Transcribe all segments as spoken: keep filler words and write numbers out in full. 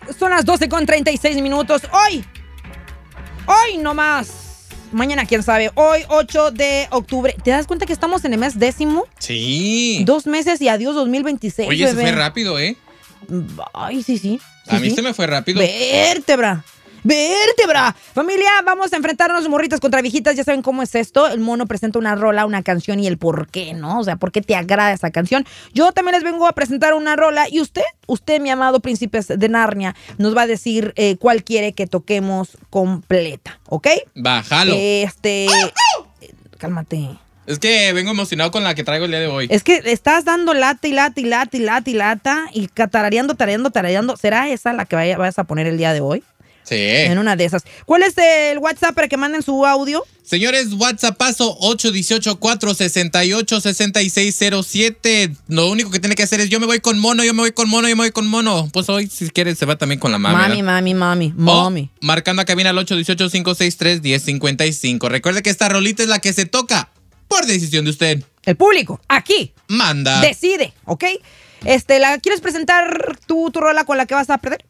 son las doce con treinta y seis minutos. Hoy, hoy nomás. Mañana, quién sabe. Hoy, ocho de octubre. ¿Te das cuenta que estamos en el mes décimo? Sí. Dos meses y adiós dos mil veintiséis, Oye, bebé. se fue rápido, ¿eh? Ay, sí, sí. sí A mí sí. se me fue rápido. Vértebra. Vértebra. Familia, vamos a enfrentarnos morritas contra viejitas. Ya saben cómo es esto. El mono presenta una rola, una canción y el por qué, ¿no? O sea, por qué te agrada esa canción. Yo también les vengo a presentar una rola. Y usted, usted, mi amado príncipe de Narnia, nos va a decir eh, cuál quiere que toquemos completa, ¿ok? Bájalo. Este... Cálmate. Es que vengo emocionado con la que traigo el día de hoy. Es que estás dando lata y lata y lata y lata y lata y catarareando, tarareando, tarareando. ¿Será esa la que vaya, vayas a poner el día de hoy? Sí. En una de esas. ¿Cuál es el WhatsApp para que manden su audio? Señores, WhatsAppazo ocho uno ocho, cuatro seis ocho, seis seis cero siete. Lo único que tiene que hacer es yo me voy con mono, yo me voy con mono, yo me voy con mono. Pues hoy, si quieres, se va también con la mami. Mami, ¿verdad? mami, mami, O mami. marcando a cabina al ocho uno ocho, cinco seis tres, uno cero cinco cinco. Recuerde que esta rolita es la que se toca por decisión de usted. El público, aquí, Manda. decide, ¿ok? Este, ¿la quieres presentar tú, tu rola con la que vas a perder?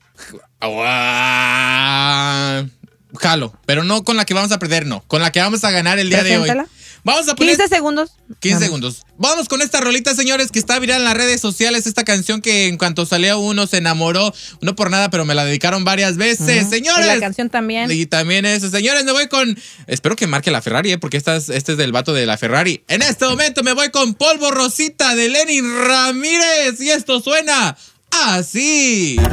Ah, jalo, pero no con la que vamos a perder, no. Con la que vamos a ganar el día Preséntala. de hoy. Vamos a poner quince segundos. quince Vamos. segundos. Vamos con esta rolita, señores, que está viral en las redes sociales. Esta canción que en cuanto salió uno se enamoró. No por nada, pero me la dedicaron varias veces. Ujú. Señores. Y la canción también. Y también eso. Señores, me voy con... Espero que marque la Ferrari, ¿eh? Porque esta es, este es del vato de la Ferrari. En este momento me voy con Polvo Rosita de Lenny Ramírez. Y esto suena así.